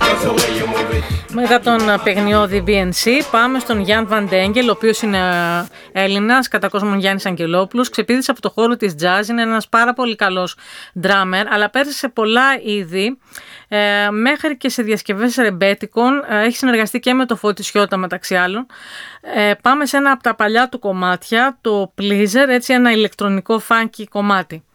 Μετά τον παιγνιώδη BNC πάμε στον Γιάν Βαντέγγελ, ο οποίος είναι Έλληνας, κατά κόσμον Γιάννης Αγγελόπουλος. Ξεπήδησε από το χώρο της jazz, είναι ένας πάρα πολύ καλός drummer, αλλά πέρασε σε πολλά είδη, μέχρι και σε διασκευές ρεμπέτικων. Έχει συνεργαστεί και με το Φώτη Σιώτα μεταξύ άλλων. Πάμε σε ένα από τα παλιά του κομμάτια, το Pleaser, έτσι ένα ηλεκτρονικό funky κομμάτι.